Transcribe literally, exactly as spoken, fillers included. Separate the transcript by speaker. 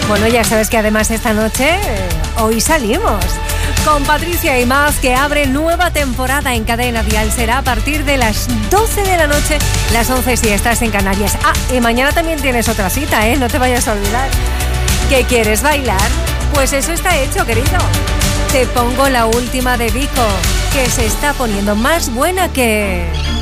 Speaker 1: Bueno, ya sabes que además esta noche, eh, hoy salimos con Patricia y Más, que abre nueva temporada en Cadena Dial. Será a partir de las doce de la noche, las once si estás en Canarias. Ah, y mañana también tienes otra cita, ¿eh? No te vayas a olvidar. ¿Qué quieres bailar? Pues eso está hecho, querido. Te pongo la última de Vico, que se está poniendo más buena que...